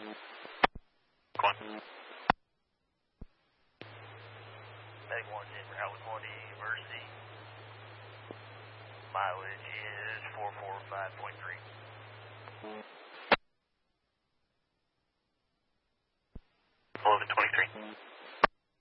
Go on. Meg 1 Denver, Howard 1 emergency. Mileage is 445.3. 1123.